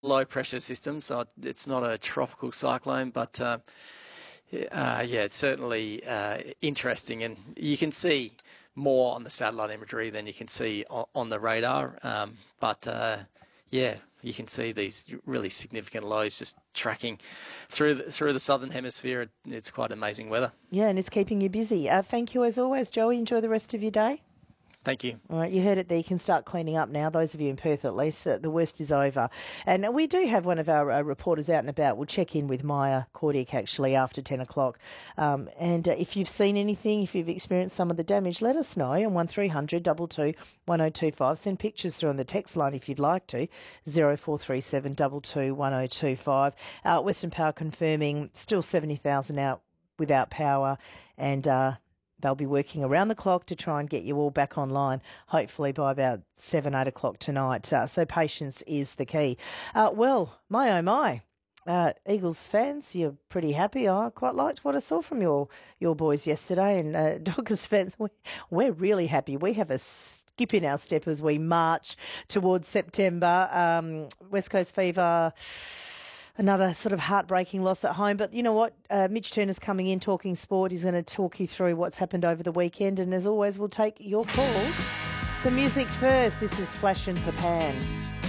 low pressure system, so it's not a tropical cyclone, but it's certainly interesting, and you can see more on the satellite imagery than you can see on the radar. You can see these really significant lows just tracking through the southern hemisphere. It's quite amazing weather. Yeah, and it's keeping you busy. Thank you as always, Joey. Enjoy the rest of your day. Thank you. All right, you heard it there. You can start cleaning up now, those of you in Perth at least. The worst is over. And we do have one of our reporters out and about. We'll check in with Maya Cordic actually after 10 o'clock. If you've seen anything, if you've experienced some of the damage, let us know on 1300 22 1025. Send pictures through on the text line if you'd like to, 0437 22 1025. Western Power confirming still 70,000 out without power, and they'll be working around the clock to try and get you all back online, hopefully by about 7, 8 o'clock tonight. So patience is the key. My oh my, Eagles fans, you're pretty happy. I quite liked what I saw from your boys yesterday. And Dockers fans, we're really happy. We have a skip in our step as we march towards September. West Coast Fever, another sort of heartbreaking loss at home. But you know what? Mitch Turner's coming in talking sport. He's going to talk you through what's happened over the weekend. And as always, we'll take your calls. Some music first. This is Flash and Papan.